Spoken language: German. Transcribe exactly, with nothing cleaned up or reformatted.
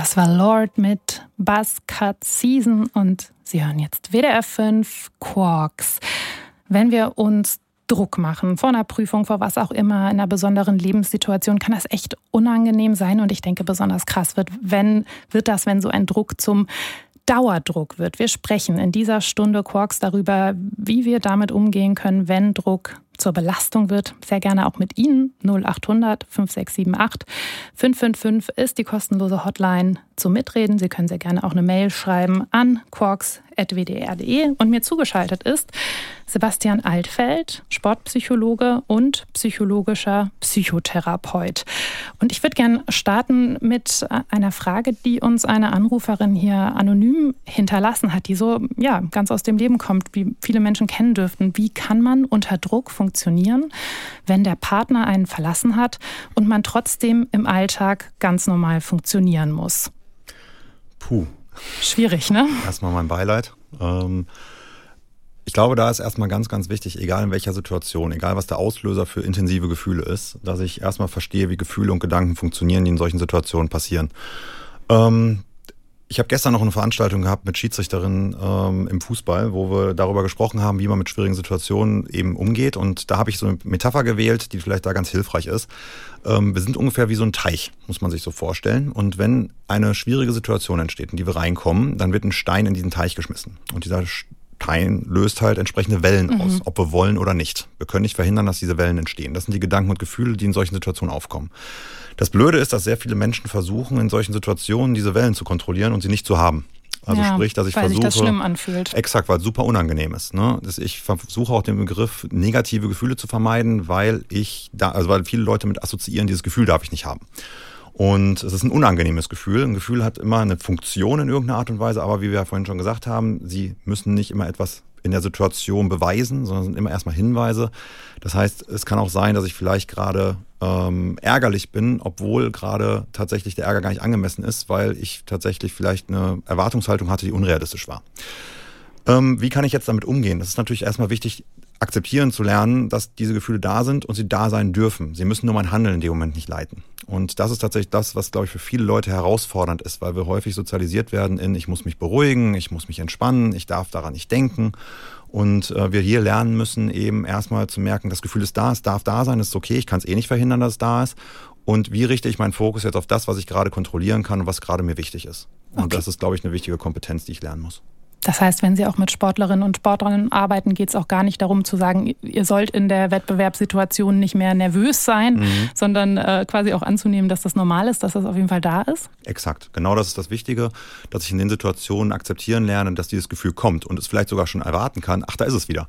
Das war Lorde mit Buzz Cut Season und Sie hören jetzt W D R fünf Quarks. Wenn wir uns Druck machen, vor einer Prüfung, vor was auch immer, in einer besonderen Lebenssituation, kann das echt unangenehm sein. Und ich denke, besonders krass wird, wenn, wird das, wenn so ein Druck zum Dauerdruck wird. Wir sprechen in dieser Stunde Quarks darüber, wie wir damit umgehen können, wenn Druck zur Belastung wird. Sehr gerne auch mit Ihnen. null acht hundert fünf sechs sieben acht fünf fünf fünf ist die kostenlose Hotline zum Mitreden. Sie können sehr gerne auch eine Mail schreiben an quarks at w d r punkt d e. Und mir zugeschaltet ist Sebastian Altfeld, Sportpsychologe und psychologischer Psychotherapeut. Und ich würde gerne starten mit einer Frage, die uns eine Anruferin hier anonym hinterlassen hat, die so ja ganz aus dem Leben kommt, wie viele Menschen kennen dürften. Wie kann man unter Druck funktionieren, wenn der Partner einen verlassen hat und man trotzdem im Alltag ganz normal funktionieren muss? Puh. Schwierig, ne? Erstmal mein Beileid. Ähm, ich glaube, da ist erstmal ganz, ganz wichtig, egal in welcher Situation, egal was der Auslöser für intensive Gefühle ist, dass ich erstmal verstehe, wie Gefühle und Gedanken funktionieren, die in solchen Situationen passieren. Ähm, Ich habe gestern noch eine Veranstaltung gehabt mit Schiedsrichterinnen ähm, im Fußball, wo wir darüber gesprochen haben, wie man mit schwierigen Situationen eben umgeht. Und da habe ich so eine Metapher gewählt, die vielleicht da ganz hilfreich ist. Ähm, wir sind ungefähr wie so ein Teich, muss man sich so vorstellen. Und wenn eine schwierige Situation entsteht, in die wir reinkommen, dann wird ein Stein in diesen Teich geschmissen. Und dieser Stein löst halt entsprechende Wellen mhm. aus, ob wir wollen oder nicht. Wir können nicht verhindern, dass diese Wellen entstehen. Das sind die Gedanken und Gefühle, die in solchen Situationen aufkommen. Das Blöde ist, dass sehr viele Menschen versuchen, in solchen Situationen diese Wellen zu kontrollieren und sie nicht zu haben. Also ja, sprich, dass ich weil versuche... sich das schlimm anfühlt. Exakt, weil es super unangenehm ist. Ne? Ich versuche auch den Begriff negative Gefühle zu vermeiden, weil ich da, also weil viele Leute mit assoziieren, dieses Gefühl darf ich nicht haben. Und es ist ein unangenehmes Gefühl. Ein Gefühl hat immer eine Funktion in irgendeiner Art und Weise, aber wie wir ja vorhin schon gesagt haben, sie müssen nicht immer etwas in der Situation beweisen, sondern sind immer erstmal Hinweise. Das heißt, es kann auch sein, dass ich vielleicht gerade ähm, ärgerlich bin, obwohl gerade tatsächlich der Ärger gar nicht angemessen ist, weil ich tatsächlich vielleicht eine Erwartungshaltung hatte, die unrealistisch war. Ähm, wie kann ich jetzt damit umgehen? Das ist natürlich erstmal wichtig, akzeptieren zu lernen, dass diese Gefühle da sind und sie da sein dürfen. Sie müssen nur mein Handeln in dem Moment nicht leiten. Und das ist tatsächlich das, was, glaube ich, für viele Leute herausfordernd ist, weil wir häufig sozialisiert werden in, ich muss mich beruhigen, ich muss mich entspannen, ich darf daran nicht denken. Und äh, wir hier lernen müssen, eben erstmal zu merken, das Gefühl ist da, es darf da sein, es ist okay, ich kann es eh nicht verhindern, dass es da ist. Und wie richte ich meinen Fokus jetzt auf das, was ich gerade kontrollieren kann und was gerade mir wichtig ist? Und okay. Das ist, glaube ich, eine wichtige Kompetenz, die ich lernen muss. Das heißt, wenn Sie auch mit Sportlerinnen und Sportlern arbeiten, geht es auch gar nicht darum zu sagen, ihr sollt in der Wettbewerbssituation nicht mehr nervös sein, mhm. sondern äh, quasi auch anzunehmen, dass das normal ist, dass das auf jeden Fall da ist? Exakt. Genau das ist das Wichtige, dass ich in den Situationen akzeptieren lerne, dass dieses Gefühl kommt und es vielleicht sogar schon erwarten kann, ach, da ist es wieder.